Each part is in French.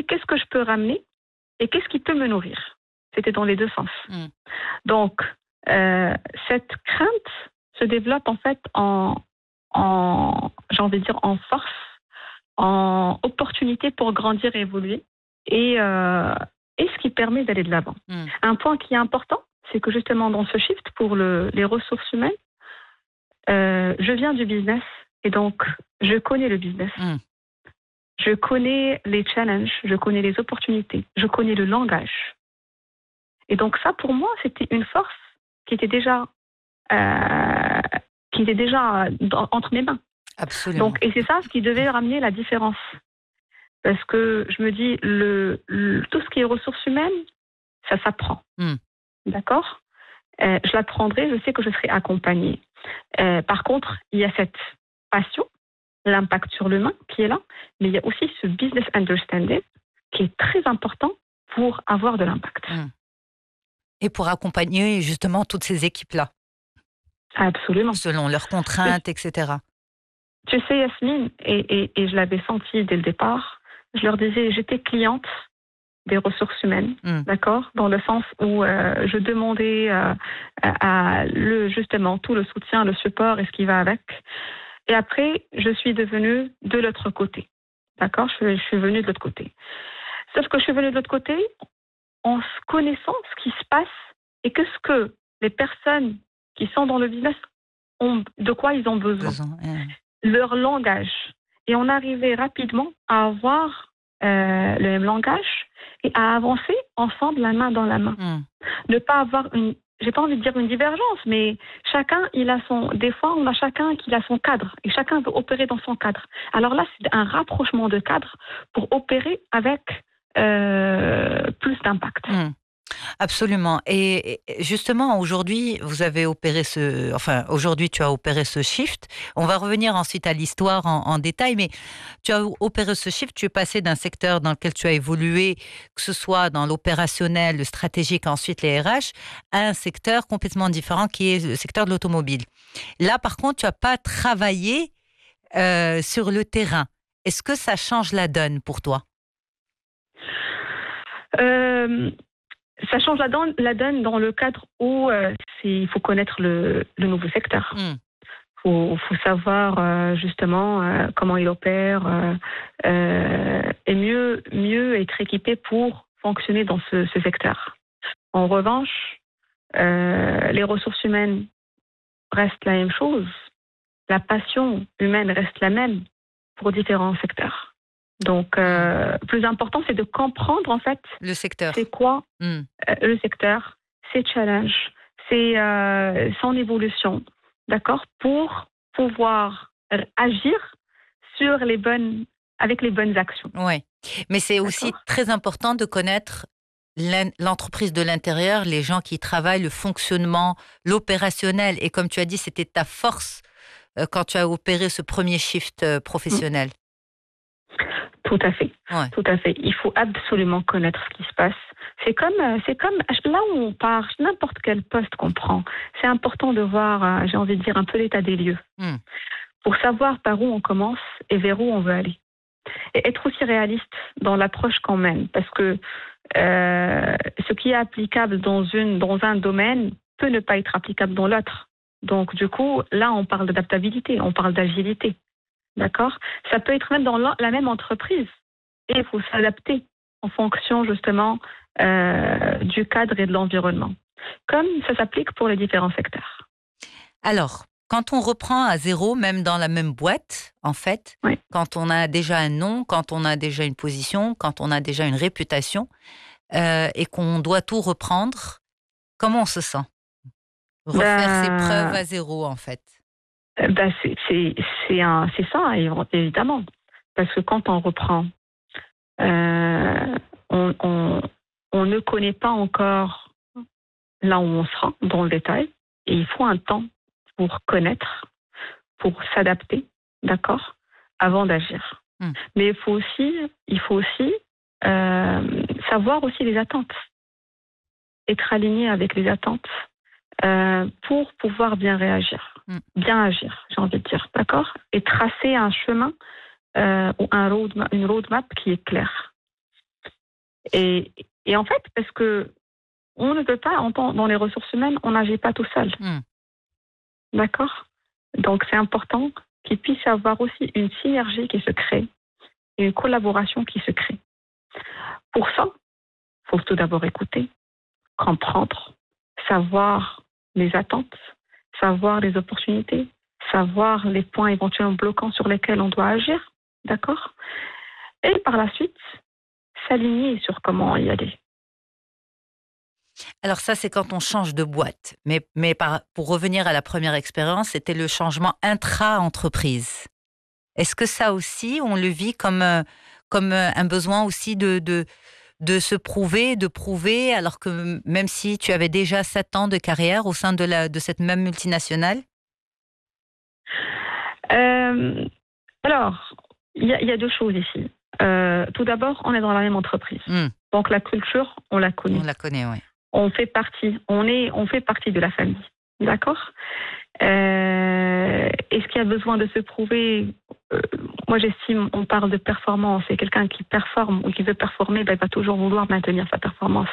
qu'est-ce que je peux ramener et qu'est-ce qui peut me nourrir. C'était dans les deux sens. Donc, cette crainte se développe en fait j'ai envie de dire, en force, en opportunité pour grandir et évoluer, et ce qui permet d'aller de l'avant. Un point qui est important, c'est que justement dans ce shift pour les ressources humaines, je viens du business et donc je connais le business. Je connais les challenges, je connais les opportunités, je connais le langage. Et donc ça, pour moi, c'était une force qui était déjà entre mes mains. Absolument. Donc, et c'est ça ce qui devait ramener la différence. Parce que je me dis, tout ce qui est ressources humaines, ça s'apprend. D'accord ? Je l'apprendrai, je sais que je serai accompagnée. Par contre, il y a cette passion, l'impact sur l'humain qui est là, mais il y a aussi ce business understanding qui est très important pour avoir de l'impact. Et pour accompagner justement toutes ces équipes-là. Absolument. Selon leurs contraintes, etc. Tu sais, Yasmine, et je l'avais senti dès le départ, je leur disais, j'étais cliente des ressources humaines, d'accord, dans le sens où je demandais justement tout le soutien, le support et ce qui va avec. Et après, je suis devenue de l'autre côté, d'accord, je suis venue de l'autre côté. Sauf que je suis venue de l'autre côté en connaissant ce qui se passe et ce que les personnes qui sont dans le business de quoi ils ont besoin. Leur langage. Et on arrivait rapidement à avoir le même langage et à avancer ensemble la main dans la main. Ne pas avoir j'ai pas envie de dire une divergence, mais des fois on a chacun qui a son cadre et chacun veut opérer dans son cadre. Alors là, c'est un rapprochement de cadre pour opérer avec plus d'impact. Absolument. Et justement, aujourd'hui, aujourd'hui, tu as opéré ce shift. On va revenir ensuite à l'histoire en détail, mais tu as opéré ce shift. Tu es passé d'un secteur dans lequel tu as évolué, que ce soit dans l'opérationnel, le stratégique, ensuite les RH, à un secteur complètement différent qui est le secteur de l'automobile. Là, par contre, tu n'as pas travaillé sur le terrain. Est-ce que ça change la donne pour toi ? Ça change la donne dans le cadre où il faut connaître le nouveau secteur. Faut savoir justement comment il opère et mieux être équipé pour fonctionner dans ce secteur. En revanche, les ressources humaines restent la même chose. La passion humaine reste la même pour différents secteurs. Donc, plus important, c'est de comprendre en fait le secteur. C'est quoi le secteur, ses challenges, son évolution, d'accord, pour pouvoir agir avec les bonnes actions. Oui, mais c'est aussi très important de connaître l'entreprise de l'intérieur, les gens qui travaillent, le fonctionnement, l'opérationnel. Et comme tu as dit, c'était ta force quand tu as opéré ce premier shift professionnel. Tout à fait, tout à fait. Il faut absolument connaître ce qui se passe. C'est comme là où on part, n'importe quel poste qu'on prend. C'est important de voir, j'ai envie de dire, un peu l'état des lieux pour savoir par où on commence et vers où on veut aller. Et être aussi réaliste dans l'approche qu'on mène, parce que ce qui est applicable dans un domaine peut ne pas être applicable dans l'autre. Donc du coup, là, on parle d'adaptabilité, on parle d'agilité. D'accord ? Ça peut être même dans la même entreprise. Et il faut s'adapter en fonction, justement, du cadre et de l'environnement. Comme ça s'applique pour les différents secteurs. Alors, quand on reprend à zéro, même dans la même boîte, en fait, quand on a déjà un nom, quand on a déjà une position, quand on a déjà une réputation, et qu'on doit tout reprendre, comment on se sent ? Refaire ses preuves à zéro, en fait. C'est ça, évidemment. Parce que quand on reprend, on ne connaît pas encore là où on sera dans le détail. Et il faut un temps pour connaître, pour s'adapter, d'accord, avant d'agir. Mais il faut aussi savoir aussi les attentes. Être aligné avec les attentes pour pouvoir bien réagir. Bien agir, j'ai envie de dire, d'accord ? Et tracer un chemin ou une roadmap qui est claire. Et, et en fait, parce que on ne peut pas, dans les ressources humaines, on n'agit pas tout seul. D'accord? Donc, c'est important qu'il puisse y avoir aussi une synergie qui se crée et une collaboration qui se crée. Pour ça, il faut tout d'abord écouter, comprendre, savoir les attentes, savoir les opportunités, savoir les points éventuellement bloquants sur lesquels on doit agir. D'accord? Et par la suite, s'aligner sur comment y aller. Alors ça, c'est quand on change de boîte. Mais pour revenir à la première expérience, c'était le changement intra-entreprise. Est-ce que ça aussi, on le vit comme un besoin aussi de se prouver, de prouver, alors que même si tu avais déjà 7 ans de carrière au sein de cette même multinationale? Alors, il y a deux choses ici. Tout d'abord, on est dans la même entreprise. Donc la culture, on la connaît. On la connaît, oui. On fait partie de la famille. D'accord? Est-ce qu'il y a besoin de se prouver? Moi, j'estime, on parle de performance. Et quelqu'un qui performe ou qui veut performer, il va toujours vouloir maintenir sa performance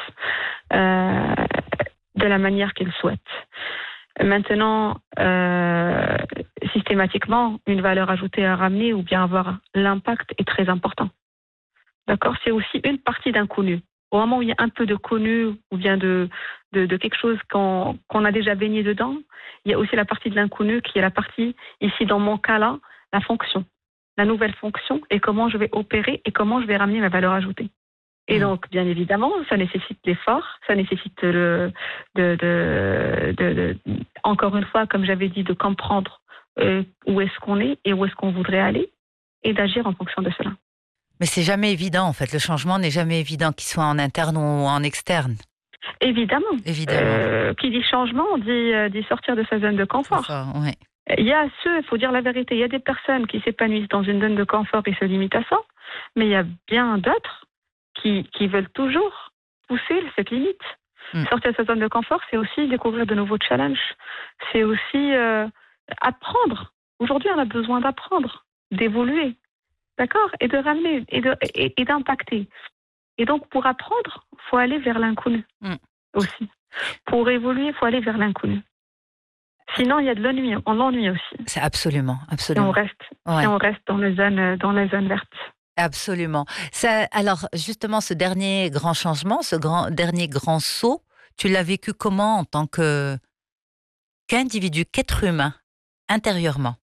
de la manière qu'il souhaite. Maintenant, systématiquement, une valeur ajoutée à ramener ou bien avoir l'impact est très important. D'accord? C'est aussi une partie d'inconnu. Au moment où il y a un peu de connu ou bien de quelque chose qu'on a déjà baigné dedans, il y a aussi la partie de l'inconnu qui est la partie, ici dans mon cas-là, la fonction. La nouvelle fonction et comment je vais opérer et comment je vais ramener ma valeur ajoutée. Et donc, bien évidemment, ça nécessite l'effort, ça nécessite encore une fois, comme j'avais dit, de comprendre où est-ce qu'on est et où est-ce qu'on voudrait aller et d'agir en fonction de cela. Mais c'est jamais évident, en fait. Le changement n'est jamais évident, qu'il soit en interne ou en externe. Évidemment. Qui dit changement dit sortir de sa zone de confort. Oui. Il y a il faut dire la vérité, il y a des personnes qui s'épanouissent dans une zone de confort et se limitent à ça, mais il y a bien d'autres qui veulent toujours pousser cette limite. Sortir de sa zone de confort, c'est aussi découvrir de nouveaux challenges. C'est aussi apprendre. Aujourd'hui, on a besoin d'apprendre, d'évoluer. D'accord? Et de ramener et d'impacter. Et donc, pour apprendre, il faut aller vers l'inconnu aussi. Pour évoluer, il faut aller vers l'inconnu. Sinon, il y a de l'ennui. On l'ennuie aussi. C'est absolument. Si on reste dans les zones vertes. Absolument. Alors, justement, ce dernier grand changement, dernier grand saut, tu l'as vécu comment en tant qu'individu, qu'être humain, intérieurement?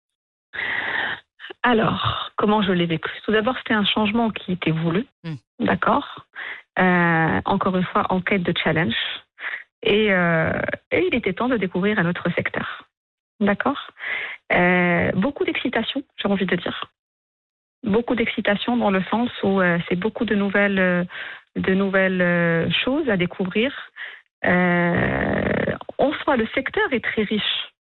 Alors, comment je l'ai vécu? Tout d'abord, c'était un changement qui était voulu, d'accord? Encore une fois, en quête de challenge. Et il était temps de découvrir un autre secteur, d'accord? Beaucoup d'excitation, j'ai envie de dire. Beaucoup d'excitation dans le sens où c'est beaucoup de nouvelles choses à découvrir. En soi, le secteur est très riche.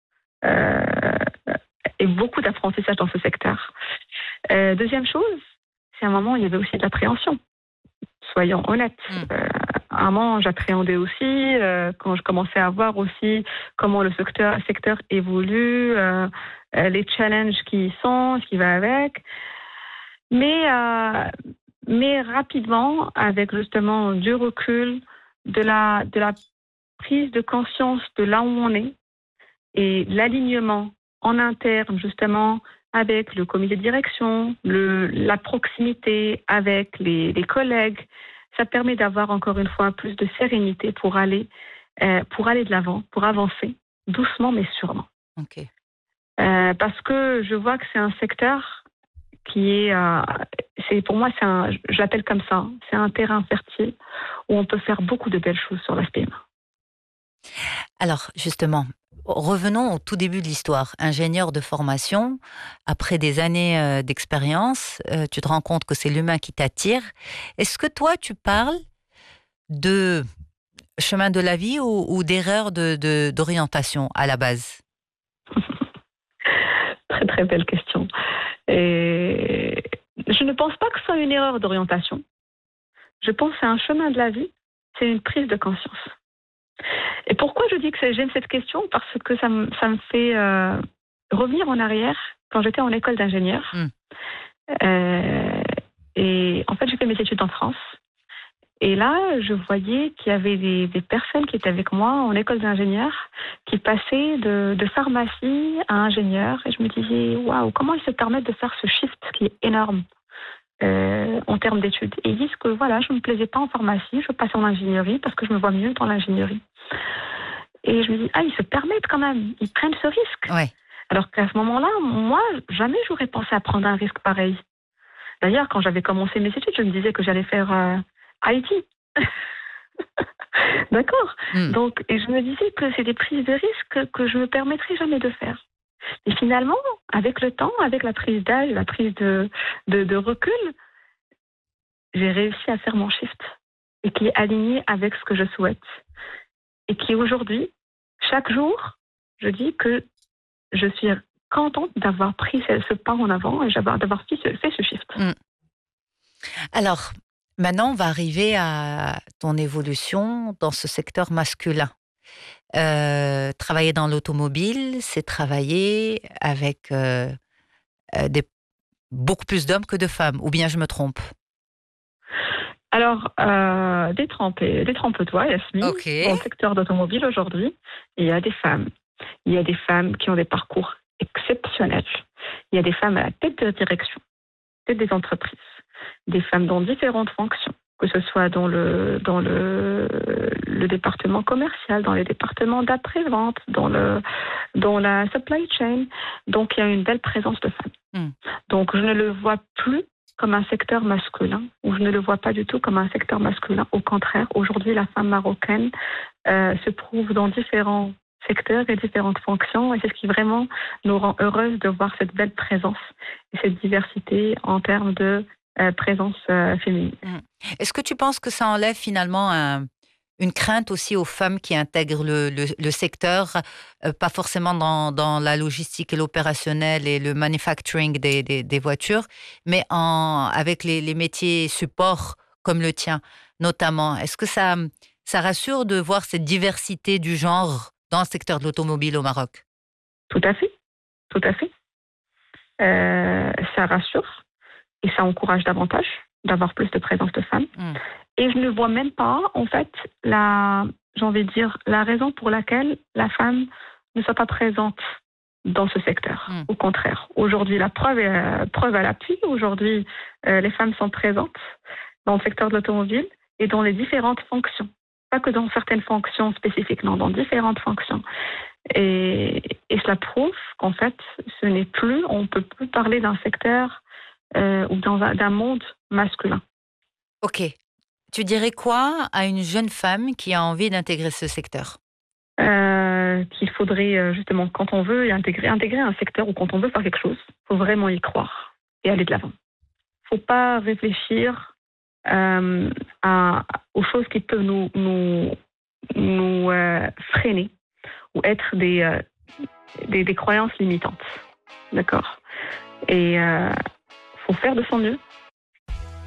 Et beaucoup d'apprentissage dans ce secteur. Deuxième chose, c'est un moment où il y avait aussi de l'appréhension. Soyons honnêtes. À un moment, j'appréhendais aussi quand je commençais à voir aussi comment le secteur évolue, les challenges qui y sont, ce qui va avec. Mais rapidement, avec justement du recul, de la prise de conscience de là où on est et l'alignement en interne, justement, avec le comité de direction, la proximité avec les collègues, ça permet d'avoir encore une fois plus de sérénité pour aller de l'avant, pour avancer doucement mais sûrement. Okay. Parce que je vois que c'est un secteur qui est, pour moi, je l'appelle comme ça, c'est un terrain fertile où on peut faire beaucoup de belles choses sur l'aspect humain. Alors, justement, revenons au tout début de l'histoire. Ingénieur de formation, après des années d'expérience, tu te rends compte que c'est l'humain qui t'attire. Est-ce que toi, tu parles de chemin de la vie ou d'erreur d'orientation à la base? Très, très belle question. Et je ne pense pas que ce soit une erreur d'orientation. Je pense que c'est un chemin de la vie, c'est une prise de conscience. Et pourquoi je dis que j'aime cette question? Parce que ça me fait revenir en arrière quand j'étais en école d'ingénieur. Et en fait, j'ai fait mes études en France. Et là, je voyais qu'il y avait des personnes qui étaient avec moi en école d'ingénieur qui passaient de pharmacie à ingénieur. Et je me disais, waouh, comment ils se permettent de faire ce shift qui est énorme en termes d'études. Et ils disent que voilà, je ne me plaisais pas en pharmacie, je passe en ingénierie parce que je me vois mieux dans l'ingénierie. Et je me dis, ils se permettent quand même, ils prennent ce risque. Ouais. Alors qu'à ce moment-là, moi, jamais j'aurais pensé à prendre un risque pareil. D'ailleurs, quand j'avais commencé mes études, je me disais que j'allais faire IT. D'accord. Donc, et je me disais que c'est des prises de risque que je ne me permettrais jamais de faire. Et finalement, avec le temps, avec la prise d'âge, la prise de recul, j'ai réussi à faire mon shift et qui est aligné avec ce que je souhaite. Et qui aujourd'hui, chaque jour, je dis que je suis contente d'avoir pris ce pas en avant et d'avoir fait ce shift. Alors, maintenant, on va arriver à ton évolution dans ce secteur masculin. Travailler dans l'automobile, c'est travailler avec beaucoup plus d'hommes que de femmes, ou bien je me trompe? Alors, détrompe-toi, Yasmine. Ok. Dans le secteur d'automobile aujourd'hui, il y a des femmes. Il y a des femmes qui ont des parcours exceptionnels. Il y a des femmes à la tête de direction, tête des entreprises. Des femmes dans différentes fonctions, que ce soit dans le département commercial, dans les départements d'après-vente, dans la supply chain. Donc, il y a une belle présence de femmes. Donc, je ne le vois plus comme un secteur masculin, ou je ne le vois pas du tout comme un secteur masculin. Au contraire, aujourd'hui, la femme marocaine se trouve dans différents secteurs et différentes fonctions, et c'est ce qui vraiment nous rend heureuses de voir cette belle présence et cette diversité en termes de présence féminine. Est-ce que tu penses que ça enlève finalement une crainte aussi aux femmes qui intègrent le secteur, pas forcément dans la logistique et l'opérationnel et le manufacturing des voitures, mais avec les métiers support comme le tien notamment? Est-ce que ça rassure de voir cette diversité du genre dans le secteur de l'automobile au Maroc? Tout à fait, tout à fait. Ça rassure et ça encourage davantage d'avoir plus de présence de femmes. Et je ne vois même pas, en fait, la raison pour laquelle la femme ne soit pas présente dans ce secteur. Au contraire, aujourd'hui, la preuve à l'appui. Aujourd'hui, les femmes sont présentes dans le secteur de l'automobile et dans les différentes fonctions. Pas que dans certaines fonctions spécifiques, non, dans différentes fonctions. Et cela prouve qu'en fait, on ne peut plus parler d'un secteur ou d'un monde masculin. Ok. Tu dirais quoi à une jeune femme qui a envie d'intégrer ce secteur? Qu'il faudrait justement, quand on veut intégrer un secteur ou quand on veut faire quelque chose, il faut vraiment y croire et aller de l'avant. Il ne faut pas réfléchir aux choses qui peuvent nous freiner ou être des croyances limitantes. D'accord? Et faut faire de son mieux